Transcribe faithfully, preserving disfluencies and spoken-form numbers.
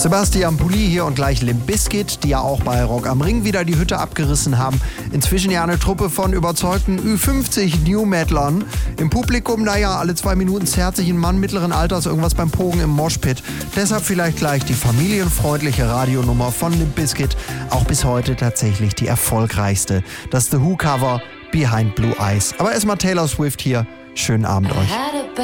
Sebastian Pulli hier und gleich Limp Bizkit, die ja auch bei Rock am Ring wieder die Hütte abgerissen haben. Inzwischen ja eine Truppe von überzeugten Ü fünfzig New Metlern. Im Publikum, naja, alle zwei Minuten zerrt sich ein Mann mittleren Alters irgendwas beim Pogen im Moshpit. Deshalb vielleicht gleich die familienfreundliche Radionummer von Limp Bizkit. Auch bis heute tatsächlich die erfolgreichste. Das The Who-Cover Behind Blue Eyes. Aber erstmal Taylor Swift hier. Schönen Abend euch.